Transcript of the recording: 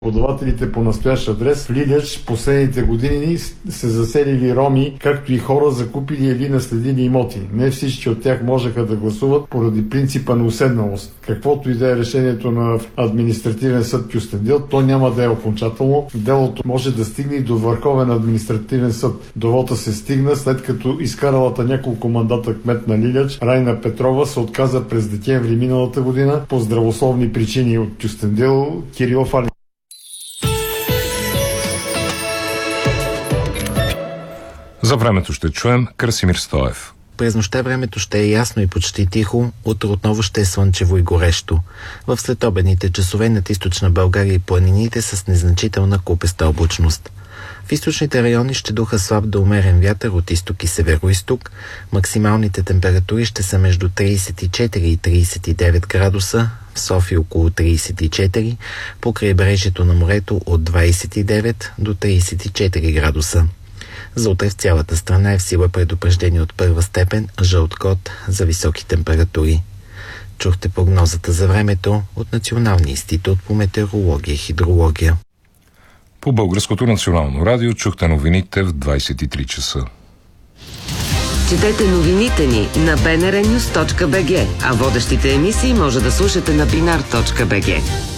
Подавателите по настоящ адрес в Лиляч последните години се заселили роми, както и хора закупили или наследили имоти. Не всички от тях можеха да гласуват поради принципа на уседналост. Каквото и да е решението на административен съд Кюстендил, то няма да е окончателно. Делото може да стигне и до Върховен административен съд. До вота се стигна, след като изкаралата няколко мандата кмет на Лиляч Райна Петрова се отказа през декември миналата година по здравословни причини от Кюстендил Кирил Фалин. За времето ще чуем Красимир Стоев. През нощта времето ще е ясно и почти тихо, утре отново ще е слънчево и горещо. В следобедните часове над източна България и планините с незначителна купеста облачност. В източните райони ще духа слаб до умерен вятър от изток и североизток. Максималните температури ще са между 34 и 39 градуса, в София около 34, по крайбрежието на морето от 29 до 34 градуса. За утре в цялата страна е в сила предупреждение от първа степен, жълт код за високи температури. Чухте прогнозата за времето от Националния институт по метеорология и хидрология. По Българското национално радио чухте новините в 23 часа. Четете новините ни на bnrnews.bg, а водещите емисии може да слушате на binar.bg.